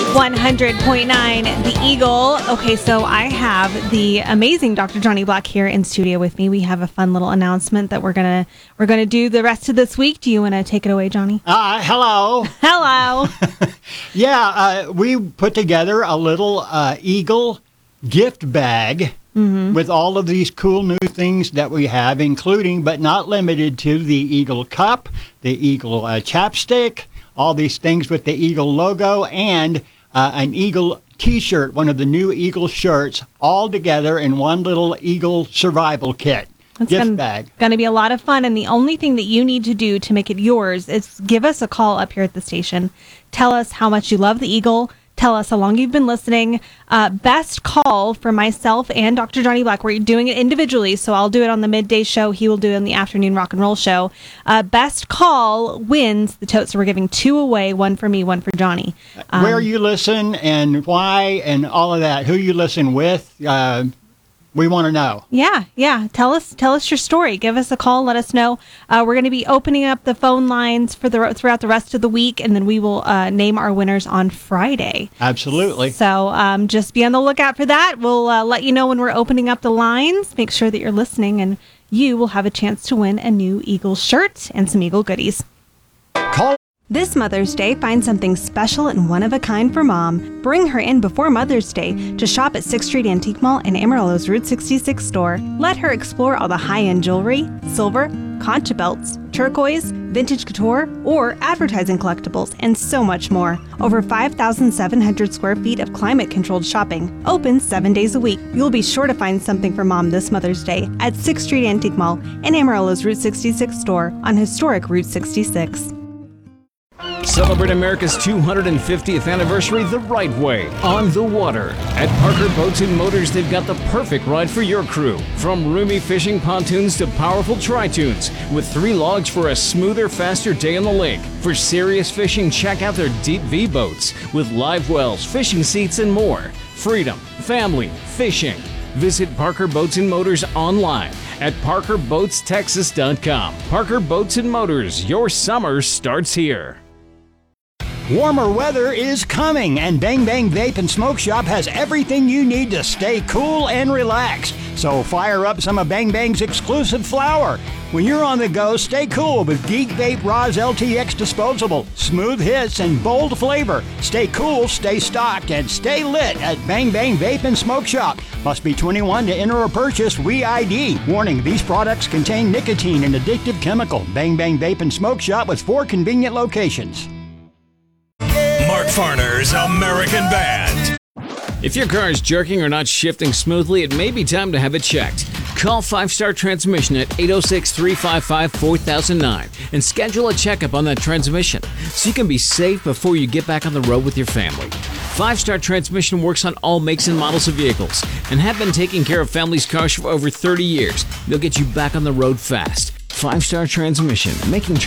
100.9 The Eagle. Okay, so I have the amazing Dr. Johnny Black here in studio with me. We have a fun little announcement that we're gonna do the rest of this week. Do you want to take it away, Johnny? Hello. Hello. We put together a little Eagle gift bag with all of these cool new things that we have, including but not limited to the Eagle cup, the Eagle chapstick, all these things with the Eagle logo, and an Eagle t-shirt, one of the new Eagle shirts, all together in one little Eagle survival kit. Gift bag. Going to be a lot of fun, and the only thing that you need to do to make it yours is give us a call up here at the station. Tell us how much you love the Eagle. Tell us how long you've been listening. Best call for myself and Dr. Johnny Black. We're doing it individually, so I'll do it on the midday show. He will do it on the afternoon rock and roll show. Best call wins the totes. So we're giving 2 away, 1 for me, 1 for Johnny. Where you listen and why and all of that. Who you listen with. We want to know. Yeah. Tell us your story. Give us a call. Let us know. We're going to be opening up the phone lines throughout the rest of the week, and then we will name our winners on Friday. Absolutely. So just be on the lookout for that. We'll let you know when we're opening up the lines. Make sure that you're listening, and you will have a chance to win a new Eagle shirt and some Eagle goodies. Call. This Mother's Day, find something special and one-of-a-kind for Mom. Bring her in before Mother's Day to shop at 6th Street Antique Mall and Amarillo's Route 66 store. Let her explore all the high-end jewelry, silver, concha belts, turquoise, vintage couture, or advertising collectibles, and so much more. Over 5,700 square feet of climate-controlled shopping. Open 7 days a week. You'll be sure to find something for Mom this Mother's Day at 6th Street Antique Mall and Amarillo's Route 66 store on historic Route 66. Celebrate America's 250th anniversary the right way, on the water. At Parker Boats and Motors, they've got the perfect ride for your crew. From roomy fishing pontoons to powerful tri-tunes, with 3 logs for a smoother, faster day on the lake. For serious fishing, check out their Deep V boats, with live wells, fishing seats, and more. Freedom, family, fishing. Visit Parker Boats and Motors online at parkerboatstexas.com. Parker Boats and Motors, your summer starts here. Warmer weather is coming, and Bang Bang Vape and Smoke Shop has everything you need to stay cool and relaxed. So fire up some of Bang Bang's exclusive flower. When you're on the go, stay cool with Geek Vape Roz LTX Disposable. Smooth hits and bold flavor. Stay cool, stay stocked, and stay lit at Bang Bang Vape and Smoke Shop. Must be 21 to enter or purchase WeID. Warning, these products contain nicotine and addictive chemical. Bang Bang Vape and Smoke Shop with 4 convenient locations. Mark Farner's American Band. If your car is jerking or not shifting smoothly, it may be time to have it checked. Call 5 Star Transmission at 806-355-4009 and schedule a checkup on that transmission so you can be safe before you get back on the road with your family. 5 Star Transmission works on all makes and models of vehicles and have been taking care of families' cars for over 30 years. They'll get you back on the road fast. 5 Star Transmission, making